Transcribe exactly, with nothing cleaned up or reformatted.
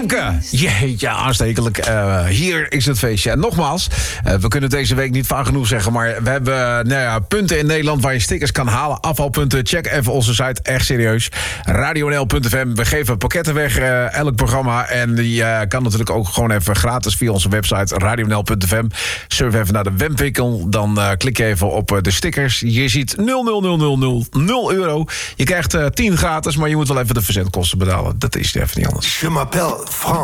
Anke, jeetje, aanstekelijk. Uh, hier is het feestje. En nogmaals, uh, we kunnen deze week niet vaak genoeg zeggen... maar we hebben uh, nou ja, punten in Nederland waar je stickers kan halen. Afvalpunten, check even onze site, echt serieus. radio n l punt f m, we geven pakketten weg, uh, elk programma. En die uh, kan natuurlijk ook gewoon even gratis via onze website... radio n l punt f m. Surf even naar de webwinkel, dan uh, klik je even op uh, de stickers. Je ziet nul nul nul nul nul nul euro. Je krijgt uh, tien gratis, maar je moet wel even de verzendkosten betalen. Dat is even niet anders. Je m'appelle Frans.